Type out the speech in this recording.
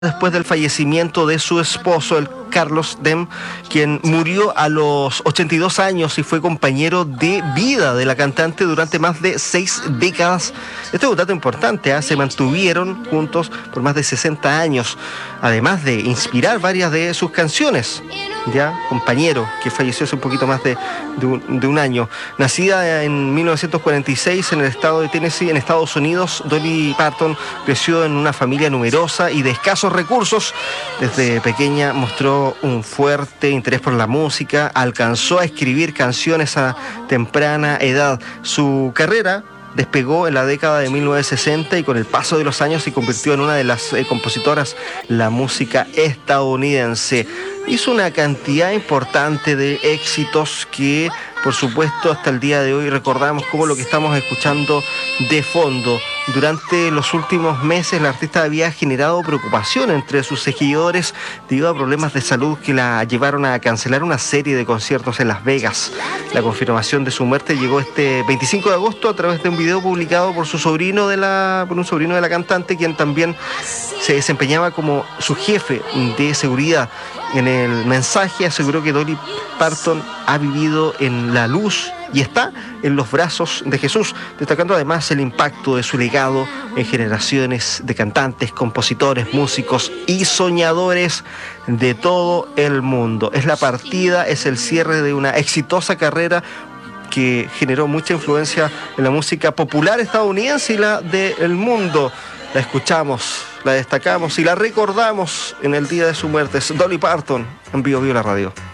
Después del fallecimiento de su esposo, el Carlos Demme, quien murió a los 82 años y fue compañero de vida de la cantante durante más de 6 décadas. Esto es un dato importante, se mantuvieron juntos por más de 60 años, además de inspirar varias de sus canciones. Ya, compañero, que falleció hace un poquito más de un año. Nacida en 1946 en el estado de Tennessee, en Estados Unidos, Dolly Parton creció en una familia numerosa y de escasos recursos. Desde pequeña mostró un fuerte interés por la música, alcanzó a escribir canciones a temprana edad. Su carrera despegó en la década de 1960 y con el paso de los años se convirtió en una de las compositoras de la música estadounidense. Hizo una cantidad importante de éxitos que, por supuesto, hasta el día de hoy recordamos como lo que estamos escuchando de fondo. Durante los últimos meses, la artista había generado preocupación entre sus seguidores debido a problemas de salud que la llevaron a cancelar una serie de conciertos en Las Vegas. La confirmación de su muerte llegó este 25 de agosto a través de un video publicado por un sobrino de la cantante, quien también se desempeñaba como su jefe de seguridad. En el mensaje aseguró que Dolly Parton ha vivido en la luz y está en los brazos de Jesús, destacando además el impacto de su legado en generaciones de cantantes, compositores, músicos y soñadores de todo el mundo. Es la partida, es el cierre de una exitosa carrera que generó mucha influencia en la música popular estadounidense y la del mundo. La escuchamos, la destacamos y la recordamos en el día de su muerte. Es Dolly Parton en Vivo la Radio.